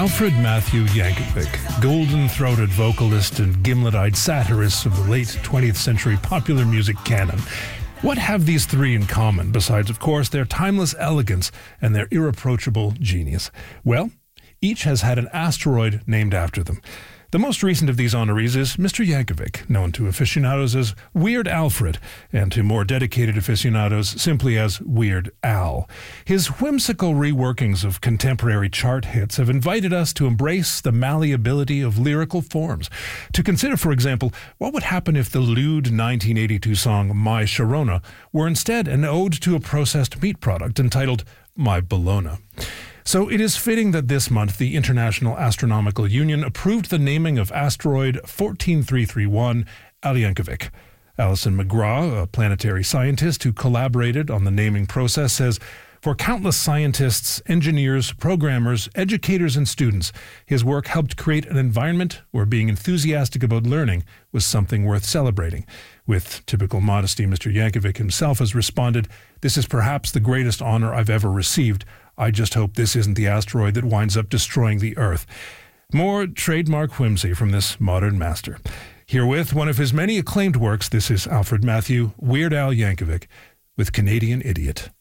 Alfred Matthew Yankovic, golden-throated vocalist and gimlet-eyed satirist of the late 20th century popular music canon. What have these three in common, besides, of course, their timeless elegance and their irreproachable genius? Well, each has had an asteroid named after them. The most recent of these honorees is Mr. Yankovic, known to aficionados as Weird Alfred, and to more dedicated aficionados simply as Weird Al. His whimsical reworkings of contemporary chart hits have invited us to embrace the malleability of lyrical forms. To consider, for example, what would happen if the lewd 1982 song My Sharona were instead an ode to a processed meat product entitled My Bologna. So it is fitting that this month the International Astronomical Union approved the naming of asteroid 14331 Al Yankovic. Alison McGraw, a planetary scientist who collaborated on the naming process, says, "For countless scientists, engineers, programmers, educators, and students, his work helped create an environment where being enthusiastic about learning was something worth celebrating." With typical modesty, Mr. Yankovic himself has responded, "This is perhaps the greatest honor I've ever received. I just hope this isn't the asteroid that winds up destroying the Earth." More trademark whimsy from this modern master. Herewith, one of his many acclaimed works, this is Alfred Matthew, Weird Al Yankovic, with Canadian Idiot.